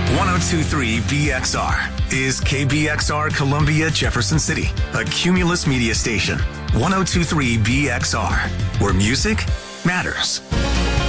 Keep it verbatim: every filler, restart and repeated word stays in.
ten twenty-three B X R is K B X R Columbia, Jefferson City, a Cumulus media station. ten twenty-three B X R, where music matters.